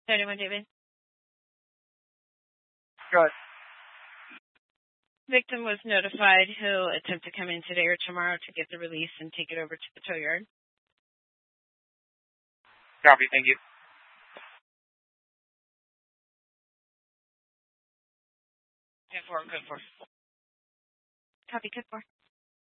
31, David. Good. Victim was notified. He'll attempt to come in today or tomorrow to get the release and take it over to the tow yard. Copy, thank you. Good for. Copy, good for.